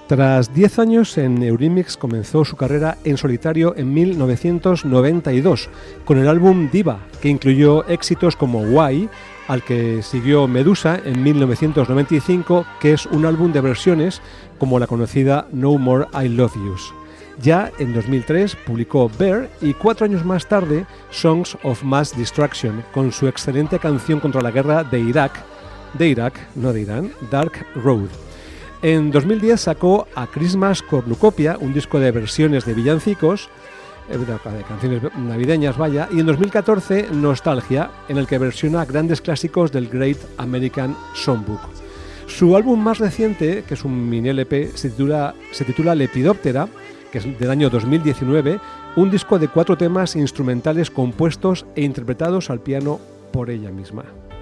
Tras 10 años en Eurythmics comenzó su carrera en solitario en 1992 con el álbum Diva, que incluyó éxitos como Why, al que siguió Medusa en 1995, que es un álbum de versiones como la conocida No More I Love Yous. Ya en 2003 publicó Bear y 4 años más tarde Songs of Mass Destruction, con su excelente canción contra la guerra de Irak, no de Irán, Dark Road. En 2010 sacó A Christmas Cornucopia, un disco de versiones de villancicos, de canciones navideñas, vaya, y en 2014 Nostalgia, en el que versiona grandes clásicos del Great American Songbook. Su álbum más reciente, que es un mini LP, se titula Lepidoptera, que es del año 2019, un disco de 4 temas instrumentales compuestos e interpretados al piano por ella misma.